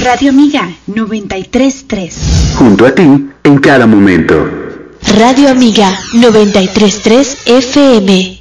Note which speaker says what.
Speaker 1: Radio Amiga 93.3.
Speaker 2: Junto a ti en cada momento.
Speaker 3: Radio Amiga 93.3 FM.